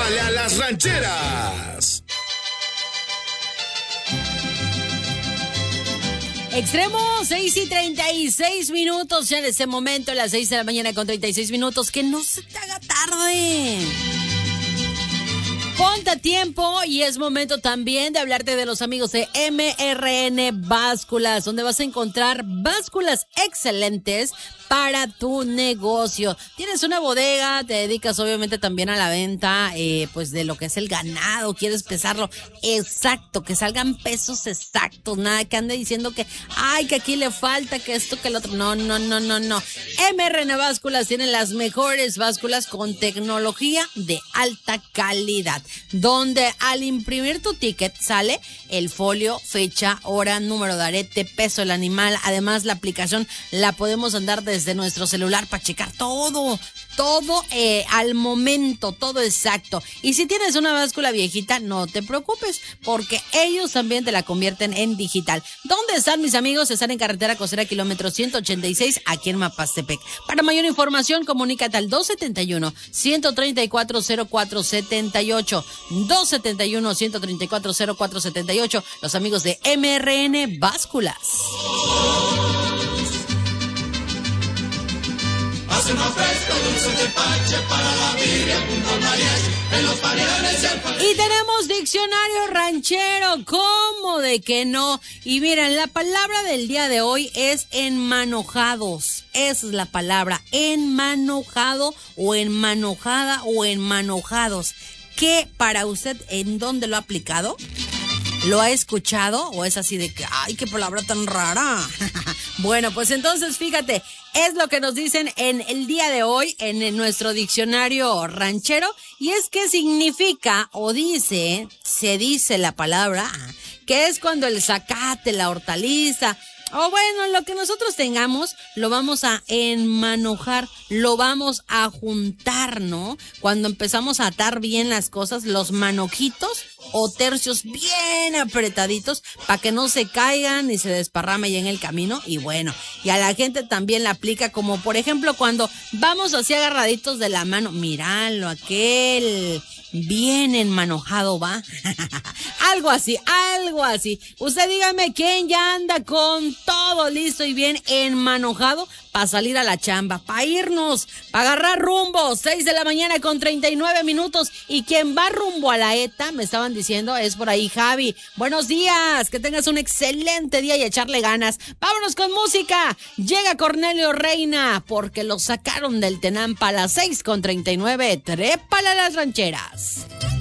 Trépale a las rancheras. Extremo, 6:36 ya en este momento, a las 6 de la mañana con 36 minutos. Que no se te haga tarde. Ponte a tiempo y es momento también de hablarte de los amigos de MRN Básculas, donde vas a encontrar básculas excelentes para tu negocio. Tienes una bodega, te dedicas obviamente también a la venta pues de lo que es el ganado, quieres pesarlo exacto, que salgan pesos exactos, nada que ande diciendo que ay, que aquí le falta, que esto, que el otro. No. MRN Básculas tienen las mejores básculas con tecnología de alta calidad, donde al imprimir tu ticket sale el folio, fecha, hora, número de arete, peso del animal. Además, la aplicación la podemos andar desde nuestro celular para checar todo al momento, todo exacto. Y si tienes una báscula viejita, no te preocupes, porque ellos también te la convierten en digital. ¿Dónde están, mis amigos? Están en carretera costera kilómetro 186, aquí en Mapastepec. Para mayor información, comunícate al 271-134-0478. 271-134-0478. Los amigos de MRN Básculas. Hace una fresca dulce de pache para la Virgen junto al mariachi, en los pareales y tenemos diccionario ranchero, ¿cómo de que no? Y miren, la palabra del día de hoy es enmanojados. Esa es la palabra, enmanojado o enmanojada o enmanojados. ¿Qué para usted, en dónde lo ha aplicado? ¿Lo ha escuchado? ¿O es así de que, ay, qué palabra tan rara? Bueno, pues entonces fíjate, es lo que nos dicen en el día de hoy en nuestro diccionario ranchero, y es que significa o se dice la palabra, que es cuando el zacate, la hortaliza, o bueno, lo que nosotros tengamos, lo vamos a enmanojar, lo vamos a juntar, ¿no? Cuando empezamos a atar bien las cosas, los manojitos o tercios bien apretaditos para que no se caigan ni se desparrame ya en el camino. Y bueno, y a la gente también la aplica, como por ejemplo cuando vamos así agarraditos de la mano, míralo, aquel bien enmanojado va. Algo así. Usted dígame quién ya anda con todo listo y bien enmanojado para salir a la chamba, para irnos, para agarrar rumbo. 6 de la mañana con 39 minutos. Y quien va rumbo a la ETA, me estaban diciendo, es por ahí Javi. Buenos días, que tengas un excelente día y echarle ganas. Vámonos con música. Llega Cornelio Reina, porque lo sacaron del Tenampa a las 6 con 39. Trépala a las rancheras.